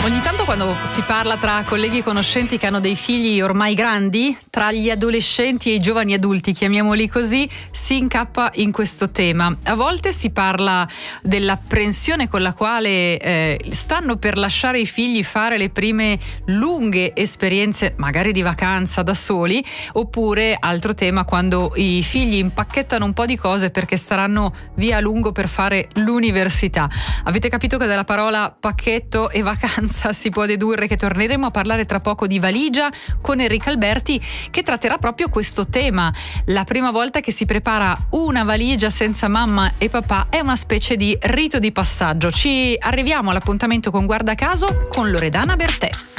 Ogni tanto quando si parla tra colleghi e conoscenti che hanno dei figli ormai grandi, tra gli adolescenti e i giovani adulti, chiamiamoli così, si incappa in questo tema. A volte si parla dell'apprensione con la quale stanno per lasciare i figli fare le prime lunghe esperienze, magari di vacanza da soli, oppure altro tema quando i figli impacchettano un po' di cose perché staranno via a lungo per fare l'università. Avete capito che dalla parola pacchetto e vacanza si può dedurre che torneremo a parlare tra poco di valigia con Enrica Alberti, che tratterà proprio questo tema. La prima volta che si prepara una valigia senza mamma e papà è una specie di rito di passaggio. Ci arriviamo all'appuntamento con Guarda Caso con Loredana Bertè.